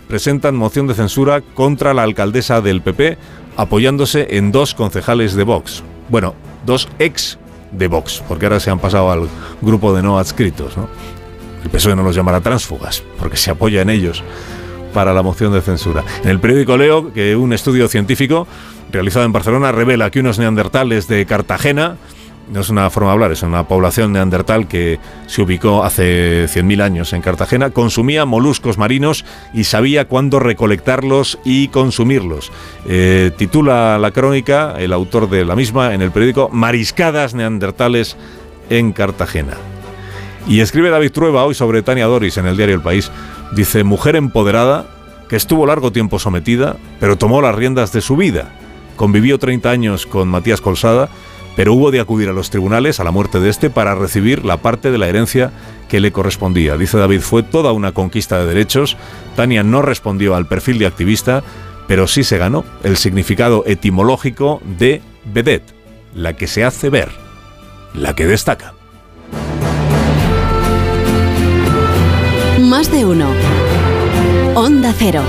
presentan moción de censura contra la alcaldesa del PP, apoyándose en 2 concejales de Vox. Bueno, 2 ex de Vox, porque ahora se han pasado al grupo de no adscritos, ¿no? El PSOE no los llamará tránsfugas, porque se apoya en ellos para la moción de censura. En el periódico leo que un estudio científico realizado en Barcelona revela que unos neandertales de Cartagena, no es una forma de hablar, es una población neandertal que se ubicó hace 100.000 años en Cartagena, consumía moluscos marinos y sabía cuándo recolectarlos y consumirlos. Titula la crónica, el autor de la misma, en el periódico, Mariscadas neandertales en Cartagena. Y escribe David Trueba hoy sobre Tania Doris en el diario El País. Dice, mujer empoderada que estuvo largo tiempo sometida, pero tomó las riendas de su vida. Convivió 30 años con Matías Colsada, pero hubo de acudir a los tribunales a la muerte de este para recibir la parte de la herencia que le correspondía. Dice David, fue toda una conquista de derechos. Tania no respondió al perfil de activista, pero sí se ganó el significado etimológico de vedette, la que se hace ver, la que destaca. Más de uno. Onda Cero.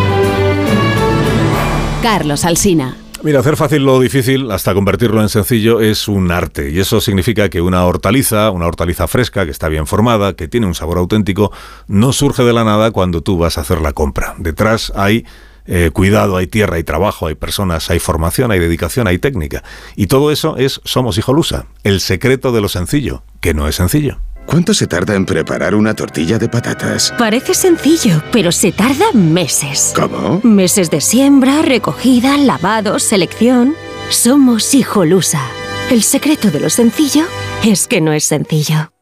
Carlos Alsina. Mira, hacer fácil lo difícil hasta convertirlo en sencillo es un arte, y eso significa que una hortaliza fresca, que está bien formada, que tiene un sabor auténtico, no surge de la nada cuando tú vas a hacer la compra. Detrás hay cuidado, hay tierra, hay trabajo, hay personas, hay formación, hay dedicación, hay técnica. Y todo eso es Somos Hijolusa, el secreto de lo sencillo, que no es sencillo. ¿Cuánto se tarda en preparar una tortilla de patatas? Parece sencillo, pero se tarda meses. ¿Cómo? Meses de siembra, recogida, lavado, selección. Somos Hijolusa. El secreto de lo sencillo es que no es sencillo.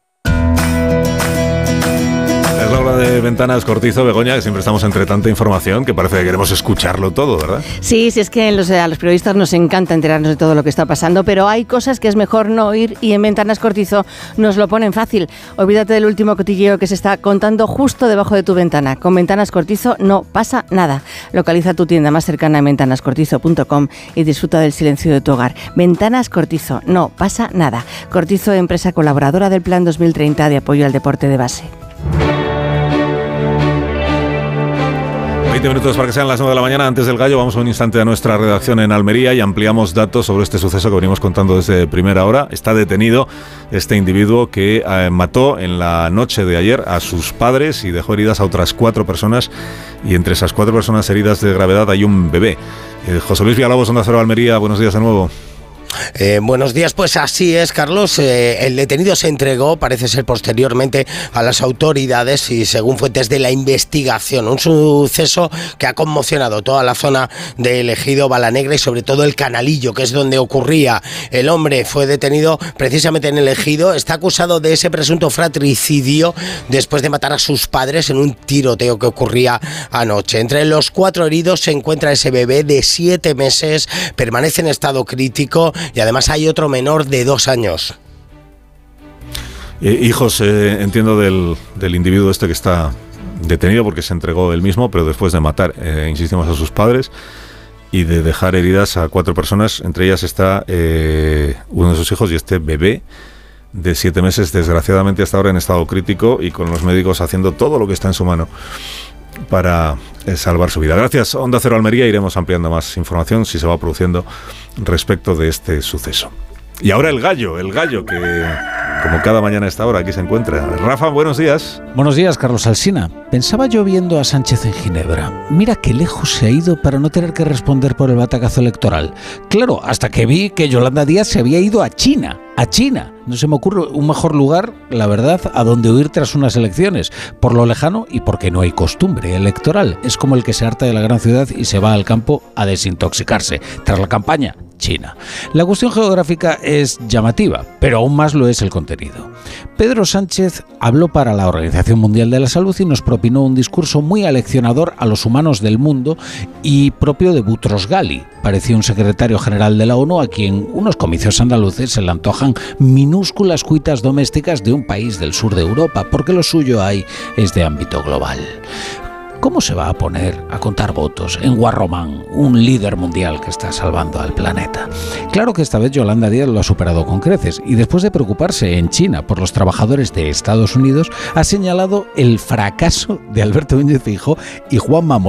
Es la hora de Ventanas Cortizo, Begoña, que siempre estamos entre tanta información que parece que queremos escucharlo todo, ¿verdad? Sí, es que a los periodistas nos encanta enterarnos de todo lo que está pasando, pero hay cosas que es mejor no oír y en Ventanas Cortizo nos lo ponen fácil. Olvídate del último cotilleo que se está contando justo debajo de tu ventana. Con Ventanas Cortizo no pasa nada. Localiza tu tienda más cercana en ventanascortizo.com y disfruta del silencio de tu hogar. Ventanas Cortizo, no pasa nada. Cortizo, empresa colaboradora del Plan 2030 de apoyo al deporte de base. 20 minutos para que sean las 9 de la mañana. Antes del gallo, vamos un instante a nuestra redacción en Almería y ampliamos datos sobre este suceso que venimos contando desde primera hora. Está detenido este individuo que mató en la noche de ayer a sus padres y dejó heridas a otras 4 personas, y entre esas 4 personas heridas de gravedad hay un bebé. José Luis Villalobos, Onda Cero, Almería, buenos días de nuevo. Buenos días, pues así es, Carlos. El detenido se entregó, parece ser posteriormente, a las autoridades y según fuentes de la investigación. Un suceso que ha conmocionado toda la zona del ejido Balanegra y sobre todo el Canalillo, que es donde ocurría. El hombre fue detenido precisamente en el ejido. Está acusado de ese presunto fratricidio después de matar a sus padres en un tiroteo que ocurría anoche. Entre los 4 heridos se encuentra ese bebé de 7 meses, permanece en estado crítico. Y además hay otro menor de 2 años. Hijos, entiendo, del individuo este que está detenido porque se entregó él mismo, pero después de matar, insistimos, a sus padres y de dejar heridas a 4 personas. Entre ellas está uno de sus hijos y este bebé de 7 meses, desgraciadamente hasta ahora en estado crítico y con los médicos haciendo todo lo que está en su mano para salvar su vida. Gracias, Onda Cero Almería. Iremos ampliando más información si se va produciendo respecto de este suceso. Y ahora el gallo que como cada mañana a esta hora aquí se encuentra. Rafa, buenos días. Buenos días, Carlos Alsina. Pensaba yo viendo a Sánchez en Ginebra. Mira qué lejos se ha ido para no tener que responder por el batacazo electoral. Claro, hasta que vi que Yolanda Díaz se había ido a China. A China. No se me ocurre un mejor lugar, la verdad, a donde huir tras unas elecciones. Por lo lejano y porque no hay costumbre electoral. Es como el que se harta de la gran ciudad y se va al campo a desintoxicarse. Tras la campaña, China. La cuestión geográfica es llamativa, pero aún más lo es el contenido. Pedro Sánchez habló para la Organización Mundial de la Salud y nos propinó un discurso muy aleccionador a los humanos del mundo y propio de Boutros Ghali. Parecía un secretario general de la ONU a quien unos comicios andaluces se le antojan minúsculas cuitas domésticas de un país del sur de Europa, porque lo suyo hay es de ámbito global. ¿Cómo se va a poner a contar votos en Guarromán, un líder mundial que está salvando al planeta? Claro que esta vez Yolanda Díaz lo ha superado con creces y después de preocuparse en China por los trabajadores de Estados Unidos, ha señalado el fracaso de Alberto Núñez Feijóo y Juanma